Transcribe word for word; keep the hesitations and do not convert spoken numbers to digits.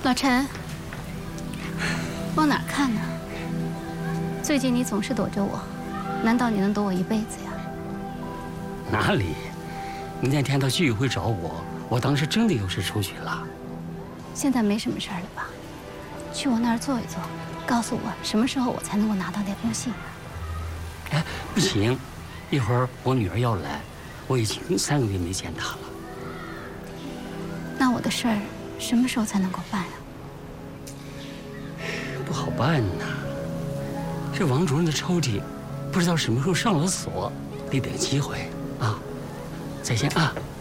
老陈，往哪儿看呢？最近你总是躲着我，难道你能躲我一辈子呀？ 哪里？你那天到居委会找我，我当时真的有事出去了。 现在没什么事儿了吧？去我那儿坐一坐，告诉我什么时候我才能够拿到那封信啊？ 哎，不行，一会儿我女儿要来，我已经三个月没见她了。 那我的事儿什么时候才能够办啊？ 不好办呐，这王主任的抽屉不知道什么时候上了锁，得等机会啊。再见啊。